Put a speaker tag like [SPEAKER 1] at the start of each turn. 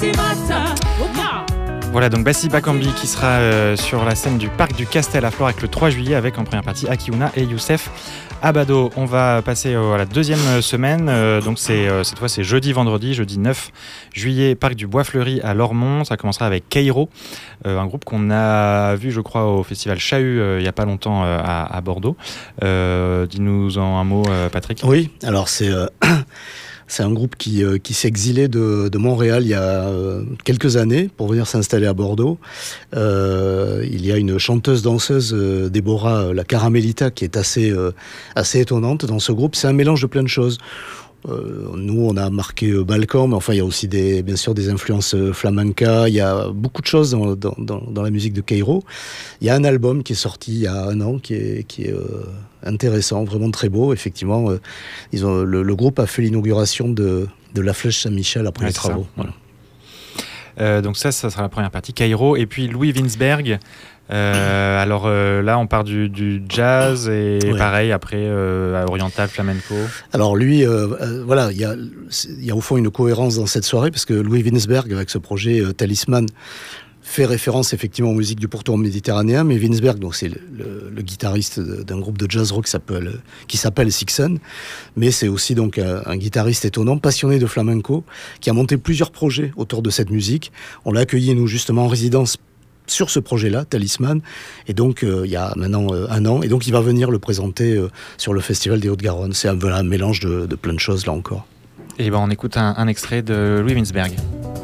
[SPEAKER 1] Voilà donc Bassi Bakambi qui sera sur la scène du Parc du Castel à Flore avec le 3 juillet avec en première partie Akiuna et Youssef Abado. On va passer à la deuxième semaine, donc cette fois c'est jeudi 9 juillet, Parc du Bois Fleuri à Lormont. Ça commencera avec Keiro, un groupe qu'on a vu je crois au festival Chahut il n'y a pas longtemps à Bordeaux. Dis-nous en un mot Patrick.
[SPEAKER 2] Oui, alors c'est un groupe qui s'est exilé de Montréal il y a quelques années pour venir s'installer à Bordeaux. Il y a une chanteuse-danseuse, Déborah La Caramelita, qui est assez étonnante dans ce groupe. C'est un mélange de plein de choses. Nous, on a marqué Balkan, mais enfin, il y a aussi bien sûr des influences flamenca. Il y a beaucoup de choses dans la musique de Keiro. Il y a un album qui est sorti il y a un an, qui est intéressant, vraiment très beau. Effectivement, le groupe a fait l'inauguration de la Flèche Saint-Michel après les travaux.
[SPEAKER 1] Voilà. Donc ça sera la première partie, Keiro. Et puis Louis Winsberg. Alors là on part du jazz et pareil après oriental, flamenco.
[SPEAKER 2] Alors lui voilà, il y a au fond une cohérence dans cette soirée parce que Louis Winsberg avec ce projet Talisman fait référence effectivement aux musiques du pourtour méditerranéen, mais Winsberg, donc c'est le guitariste d'un groupe de jazz rock qui s'appelle Sixen, mais c'est aussi donc un guitariste étonnant, passionné de flamenco, qui a monté plusieurs projets autour de cette musique. On l'a accueilli nous justement en résidence sur ce projet-là, Talisman, et donc il y a maintenant un an, et donc il va venir le présenter sur le Festival des Hautes-Garonne. C'est un mélange de plein de choses là encore.
[SPEAKER 1] Et ben on écoute un extrait de Louis Winsberg.